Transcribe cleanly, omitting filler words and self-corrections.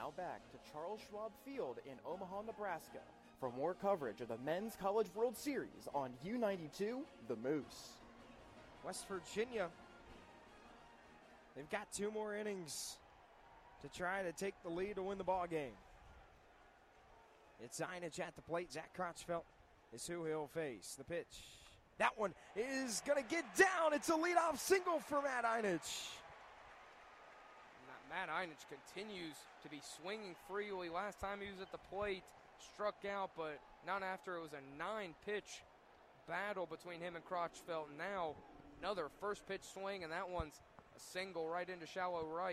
Now back to Charles Schwab Field in Omaha, Nebraska for more coverage of the Men's College World Series on U92 The Moose. West Virginia, they've got 2 more innings to try to take the lead to win the ball game. It's Einich at the plate. Zach Crotchfeld is who he'll face. The pitch. That one is going to get down. It's a leadoff single for Matt Einich. Matt Einich continues to be swinging freely. Last time he was at the plate, struck out, but not after. It was a 9-pitch battle between him and Crotchfeld. Now another first pitch swing, and that one's a single right into shallow right.